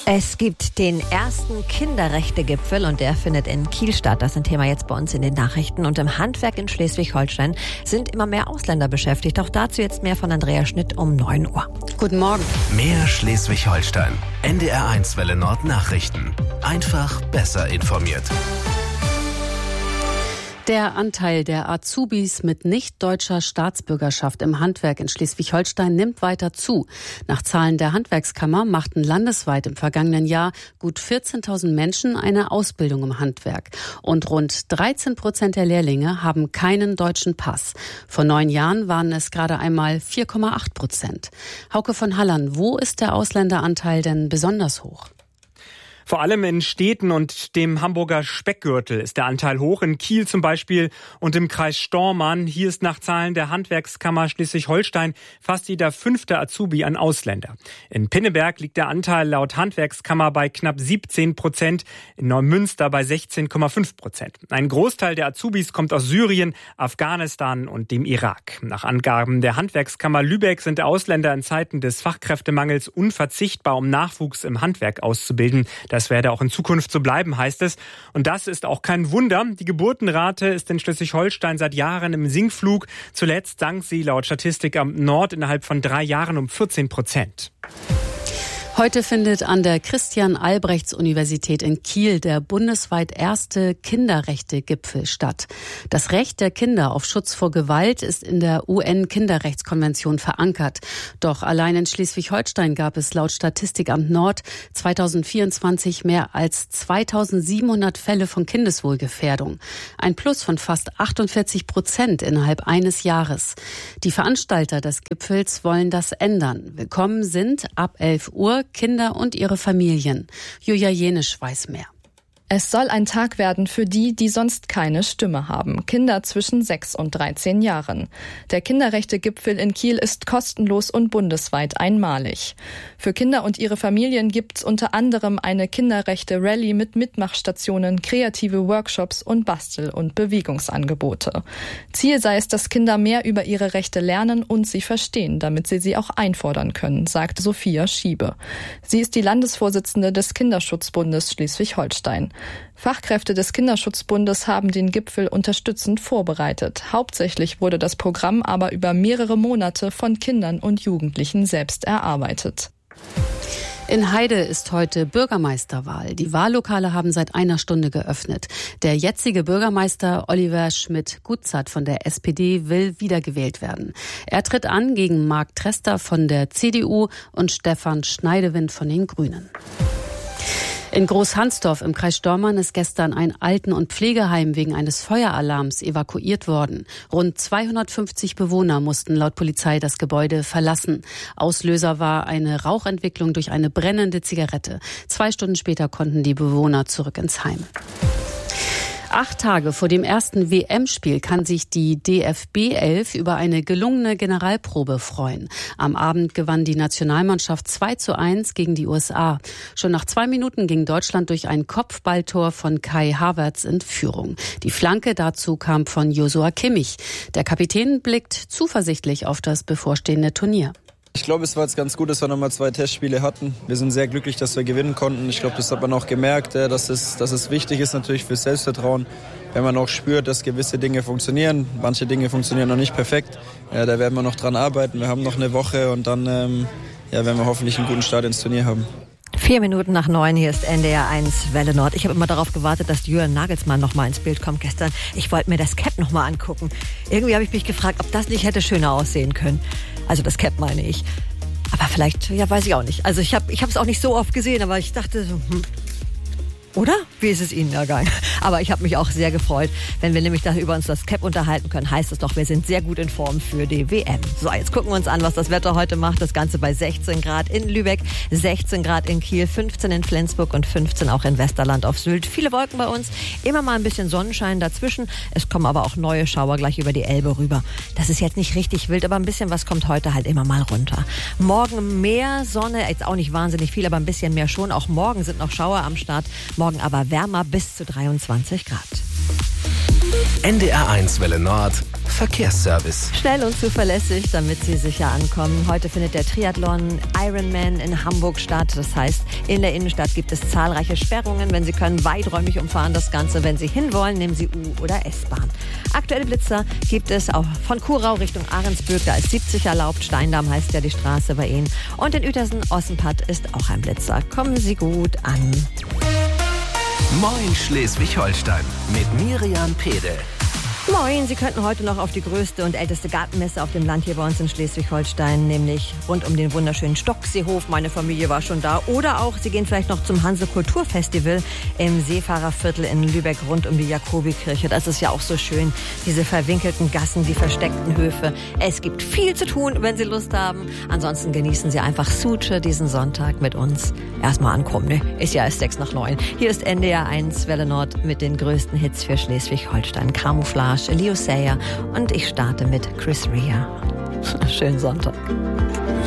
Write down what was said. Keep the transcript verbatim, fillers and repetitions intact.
Es gibt den ersten Kinderrechte-Gipfel und der findet in Kiel statt. Das ist ein Thema jetzt bei uns in den Nachrichten. Und im Handwerk in Schleswig-Holstein sind immer mehr Ausländer beschäftigt. Auch dazu jetzt mehr von Andrea Schnitt um neun Uhr. Guten Morgen. Mehr Schleswig-Holstein. N D R eins Welle Nord Nachrichten. Einfach besser informiert. Der Anteil der Azubis mit nicht-deutscher Staatsbürgerschaft im Handwerk in Schleswig-Holstein nimmt weiter zu. Nach Zahlen der Handwerkskammer machten landesweit im vergangenen Jahr gut vierzehntausend Menschen eine Ausbildung im Handwerk. Und rund dreizehn Prozent der Lehrlinge haben keinen deutschen Pass. Vor neun Jahren waren es gerade einmal vier Komma acht Prozent. Hauke von Hallern, wo ist der Ausländeranteil denn besonders hoch? Vor allem in Städten und dem Hamburger Speckgürtel ist der Anteil hoch, in Kiel zum Beispiel und im Kreis Stormarn. Hier ist nach Zahlen der Handwerkskammer Schleswig-Holstein fast jeder fünfte Azubi ein Ausländer. In Pinneberg liegt der Anteil laut Handwerkskammer bei knapp siebzehn Prozent, in Neumünster bei sechzehn Komma fünf Prozent. Ein Großteil der Azubis kommt aus Syrien, Afghanistan und dem Irak. Nach Angaben der Handwerkskammer Lübeck sind Ausländer in Zeiten des Fachkräftemangels unverzichtbar, um Nachwuchs im Handwerk auszubilden. Das werde auch in Zukunft so bleiben, heißt es. Und das ist auch kein Wunder. Die Geburtenrate ist in Schleswig-Holstein seit Jahren im Sinkflug. Zuletzt sank sie laut Statistikamt Nord innerhalb von drei Jahren um vierzehn Prozent. Heute findet an der Christian-Albrechts-Universität in Kiel der bundesweit erste Kinderrechte-Gipfel statt. Das Recht der Kinder auf Schutz vor Gewalt ist in der U N-Kinderrechtskonvention verankert. Doch allein in Schleswig-Holstein gab es laut Statistikamt Nord zweitausendvierundzwanzig mehr als zweitausendsiebenhundert Fälle von Kindeswohlgefährdung. Ein Plus von fast achtundvierzig Prozent innerhalb eines Jahres. Die Veranstalter des Gipfels wollen das ändern. Willkommen sind ab elf Uhr Kinder und ihre Familien. Julia Jenisch weiß mehr. Es soll ein Tag werden für die, die sonst keine Stimme haben. Kinder zwischen sechs und dreizehn Jahren. Der Kinderrechte-Gipfel in Kiel ist kostenlos und bundesweit einmalig. Für Kinder und ihre Familien gibt's unter anderem eine Kinderrechte-Rallye mit Mitmachstationen, kreative Workshops und Bastel- und Bewegungsangebote. Ziel sei es, dass Kinder mehr über ihre Rechte lernen und sie verstehen, damit sie sie auch einfordern können, sagt Sophia Schiebe. Sie ist die Landesvorsitzende des Kinderschutzbundes Schleswig-Holstein. Fachkräfte des Kinderschutzbundes haben den Gipfel unterstützend vorbereitet. Hauptsächlich wurde das Programm aber über mehrere Monate von Kindern und Jugendlichen selbst erarbeitet. In Heide ist heute Bürgermeisterwahl. Die Wahllokale haben seit einer Stunde geöffnet. Der jetzige Bürgermeister Oliver Schmidt-Gutzat von der S P D will wiedergewählt werden. Er tritt an gegen Marc Trester von der C D U und Stefan Schneidewind von den Grünen. In Großhansdorf im Kreis Stormarn ist gestern ein Alten- und Pflegeheim wegen eines Feueralarms evakuiert worden. Rund zweihundertfünfzig Bewohner mussten laut Polizei das Gebäude verlassen. Auslöser war eine Rauchentwicklung durch eine brennende Zigarette. Zwei Stunden später konnten die Bewohner zurück ins Heim. Acht Tage vor dem ersten W M-Spiel kann sich die D F B elf über eine gelungene Generalprobe freuen. Am Abend gewann die Nationalmannschaft zwei zu eins gegen die U S A. Schon nach zwei Minuten ging Deutschland durch ein Kopfballtor von Kai Havertz in Führung. Die Flanke dazu kam von Joshua Kimmich. Der Kapitän blickt zuversichtlich auf das bevorstehende Turnier. Ich glaube, es war jetzt ganz gut, dass wir nochmal zwei Testspiele hatten. Wir sind sehr glücklich, dass wir gewinnen konnten. Ich glaube, das hat man auch gemerkt, dass es, dass es wichtig ist natürlich fürs Selbstvertrauen, wenn man auch spürt, dass gewisse Dinge funktionieren. Manche Dinge funktionieren noch nicht perfekt. Ja, da werden wir noch dran arbeiten. Wir haben noch eine Woche und dann ähm, ja, werden wir hoffentlich einen guten Start ins Turnier haben. Vier Minuten nach neun, hier ist N D R eins Welle Nord. Ich habe immer darauf gewartet, dass Jürgen Nagelsmann noch mal ins Bild kommt gestern. Ich wollte mir das Cap noch mal angucken. Irgendwie habe ich mich gefragt, ob das nicht hätte schöner aussehen können. Also das Cap meine ich. Aber vielleicht, ja, weiß ich auch nicht. Also ich habe ich habe es auch nicht so oft gesehen, aber ich dachte so, hm. Oder? Wie ist es Ihnen ergangen? Aber ich habe mich auch sehr gefreut. Wenn wir nämlich da über uns das Cap unterhalten können, heißt es doch, wir sind sehr gut in Form für die W M. So, jetzt gucken wir uns an, was das Wetter heute macht. Das Ganze bei sechzehn Grad in Lübeck, sechzehn Grad in Kiel, fünfzehn in Flensburg und fünfzehn auch in Westerland auf Sylt. Viele Wolken bei uns, immer mal ein bisschen Sonnenschein dazwischen. Es kommen aber auch neue Schauer gleich über die Elbe rüber. Das ist jetzt nicht richtig wild, aber ein bisschen was kommt heute halt immer mal runter. Morgen mehr Sonne, jetzt auch nicht wahnsinnig viel, aber ein bisschen mehr schon. Auch morgen sind noch Schauer am Start. Morgen aber wärmer bis zu dreiundzwanzig Grad. N D R eins Welle Nord Verkehrsservice. Schnell und zuverlässig, damit Sie sicher ankommen. Heute findet der Triathlon Ironman in Hamburg statt. Das heißt, in der Innenstadt gibt es zahlreiche Sperrungen. Wenn Sie können, weiträumig umfahren das Ganze. Wenn Sie hinwollen, nehmen Sie U- oder S-Bahn. Aktuelle Blitzer gibt es auch von Kuhrau Richtung Ahrensbürg. Da ist siebzig erlaubt. Steindamm heißt ja die Straße bei Ihnen. Und in Uetersen-Ossenpatt ist auch ein Blitzer. Kommen Sie gut an. Moin Schleswig-Holstein mit Miriam Pede. Moin, Sie könnten heute noch auf die größte und älteste Gartenmesse auf dem Land hier bei uns in Schleswig-Holstein, nämlich rund um den wunderschönen Stockseehof. Meine Familie war schon da. Oder auch, Sie gehen vielleicht noch zum Hanse Kulturfestival im Seefahrerviertel in Lübeck rund um die Jakobikirche. Das ist ja auch so schön, diese verwinkelten Gassen, die versteckten Höfe. Es gibt viel zu tun, wenn Sie Lust haben. Ansonsten genießen Sie einfach Suche diesen Sonntag mit uns. Erstmal ankommen, ne? Ist ja erst sechs nach neun. Hier ist N D R eins Welle Nord mit den größten Hits für Schleswig-Holstein. Camouflage, Leo Sayer und ich starte mit Chris Rea. Schönen Sonntag.